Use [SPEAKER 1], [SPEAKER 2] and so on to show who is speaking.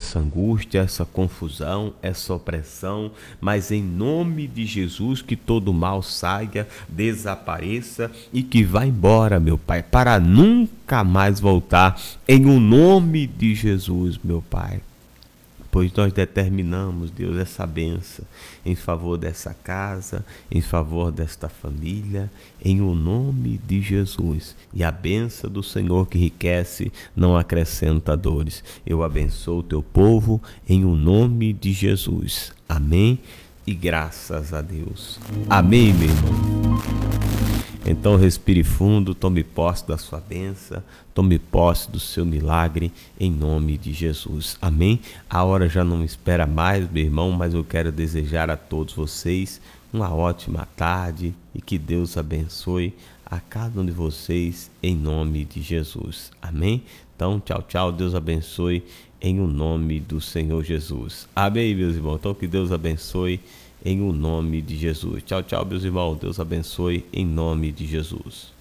[SPEAKER 1] essa angústia, essa confusão, essa opressão, mas em nome de Jesus que todo mal saia, desapareça e que vá embora, meu Pai, para nunca mais voltar, em o nome de Jesus, meu Pai. Pois nós determinamos, Deus, essa bênção em favor dessa casa, em favor desta família, em o nome de Jesus. E a bênção do Senhor que enriquece não acrescenta dores. Eu abençoo o teu povo em o nome de Jesus. Amém? E graças a Deus. Amém, meu irmão. Então respire fundo, tome posse da sua bênção, tome posse do seu milagre, em nome de Jesus. Amém? A hora já não espera mais, meu irmão, mas eu quero desejar a todos vocês uma ótima tarde e que Deus abençoe a cada um de vocês, em nome de Jesus. Amém? Então, tchau, tchau, Deus abençoe em o nome do Senhor Jesus. Amém, meus irmãos? Então, que Deus abençoe em o nome de Jesus. Tchau, tchau, meus irmãos. Deus abençoe em nome de Jesus.